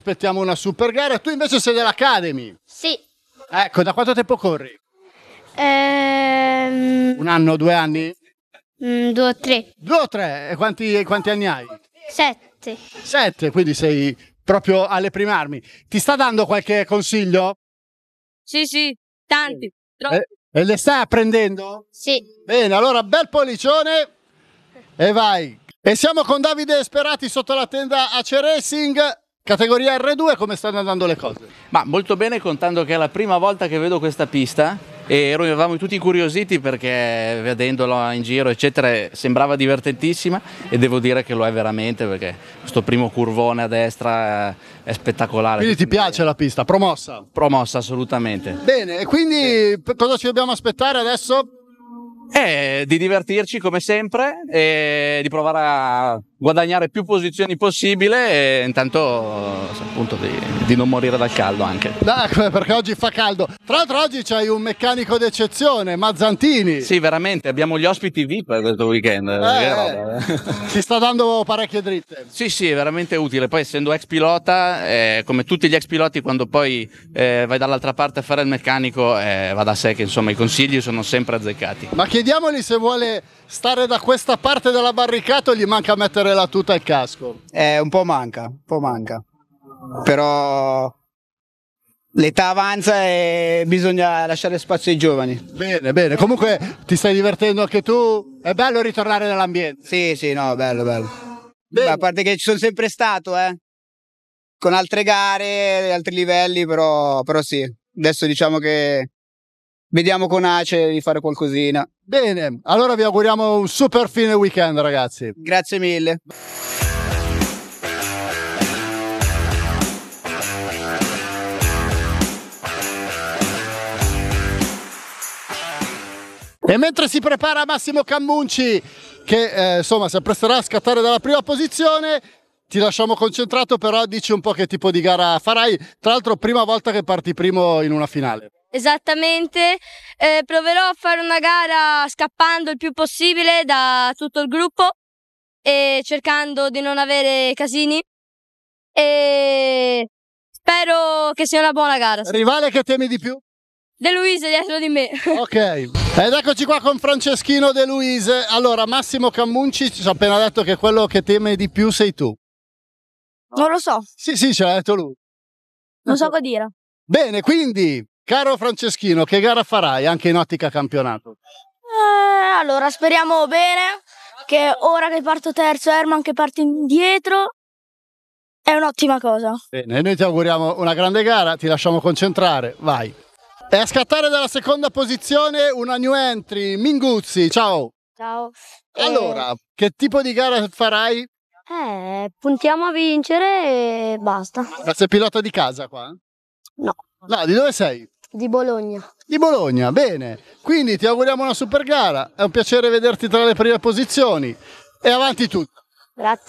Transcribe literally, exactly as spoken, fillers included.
Aspettiamo una super gara. Tu invece sei dell'Academy. Sì. Ecco, da quanto tempo corri? Ehm, Un anno, due anni? mm, due o tre. Due o tre? E quanti, quanti anni hai? Sette. Sette, quindi sei proprio alle prime armi. Ti sta dando qualche consiglio? Sì, sì, tanti. Troppi. E, e le stai apprendendo? Sì. Bene, allora bel pollicione e vai. E siamo con Davide Sperati sotto la tenda A C E Racing, categoria R due. Come stanno andando le cose? Ma molto bene, contando che è la prima volta che vedo questa pista e eravamo tutti incuriositi perché vedendola in giro eccetera sembrava divertentissima, e devo dire che lo è veramente, perché questo primo curvone a destra è spettacolare. Quindi ti piace la pista, promossa? Promossa, assolutamente. Bene, e quindi sì. Cosa ci dobbiamo aspettare adesso? Eh, di divertirci come sempre e di provare a guadagnare più posizioni possibile, e intanto appunto di, di non morire dal caldo anche. Dai, perché oggi fa caldo. Tra l'altro oggi c'hai un meccanico d'eccezione, Mazzantini. Sì, veramente, abbiamo gli ospiti V I P questo weekend. Eh, ti sta dando parecchie dritte. Sì, sì, è veramente utile. Poi essendo ex pilota, eh, come tutti gli ex piloti, quando poi eh, vai dall'altra parte a fare il meccanico, eh, va da sé che insomma i consigli sono sempre azzeccati. Ma chiediamogli se vuole stare da questa parte della barricata o gli manca mettere la tuta e il casco. Eh, un po' manca, un po' manca. Però l'età avanza e bisogna lasciare spazio ai giovani. Bene, bene. Comunque ti stai divertendo anche tu? È bello ritornare nell'ambiente. Sì, sì, no, bello, bello. Beh, a parte che ci sono sempre stato, eh. Con altre gare, altri livelli, però, però sì. Adesso diciamo che vediamo con A C E di fare qualcosina. Bene, allora vi auguriamo un super fine weekend, ragazzi. Grazie mille. E mentre si prepara Massimo Cammunci, che eh, insomma si appresterà a scattare dalla prima posizione, ti lasciamo concentrato, però dici un po' che tipo di gara farai. Tra l'altro prima volta che parti primo in una finale. Esattamente, eh, proverò a fare una gara scappando il più possibile da tutto il gruppo e cercando di non avere casini, e spero che sia una buona gara. Sì. Rivale che temi di più? De Luise dietro di me. Ok, ed eccoci qua con Franceschino De Luise. Allora, Massimo Cammunci ci ha appena detto che quello che teme di più sei tu. Non lo so, Sì, sì, ce l'ha detto lui. non so cosa dire. Bene, quindi, caro Franceschino, che gara farai anche in ottica campionato? Eh, allora, speriamo bene, che ora che parto terzo, Herman che parte indietro, è un'ottima cosa. Bene, noi ti auguriamo una grande gara, ti lasciamo concentrare, vai. E a scattare dalla seconda posizione una new entry, Minguzzi, ciao. Ciao. Allora, che tipo di gara farai? Eh, puntiamo a vincere e basta. Ma sei pilota di casa qua? No, No, di dove sei? di Bologna. Di Bologna, bene. Quindi ti auguriamo una super gara, è un piacere vederti tra le prime posizioni e avanti tutto. Grazie.